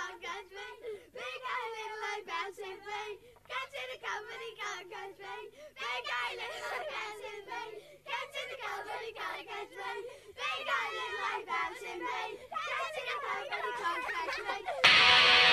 car, catch me. Big guy, little eye, bouncing feet. Catch in the company car, catch me. Big guy, little eye, bouncing feet. Catch in the company car, catch me. Big guy, little eye, bouncing feet. Catch in the company car, catch me.